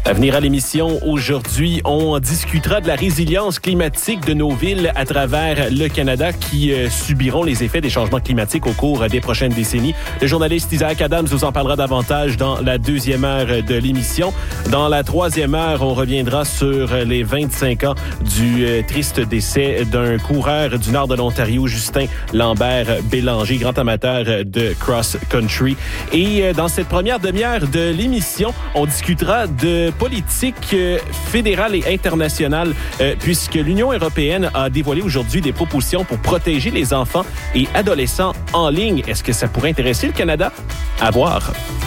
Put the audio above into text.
À venir à l'émission aujourd'hui, on discutera de la résilience climatique de nos villes à travers le Canada qui subiront les effets des changements climatiques au cours des prochaines décennies. Le journaliste Isaac Adams nous en parlera davantage dans la deuxième heure de l'émission. Dans la troisième heure, on reviendra sur les 25 ans du triste décès d'un coureur du nord de l'Ontario, Justin Lambert-Bélanger, grand amateur de cross-country. Et dans cette première demi-heure de l'émission, on discutera de politique fédérale et internationale, puisque l'Union européenne a dévoilé aujourd'hui des propositions pour protéger les enfants et adolescents en ligne. Est-ce que ça pourrait intéresser le Canada? À voir.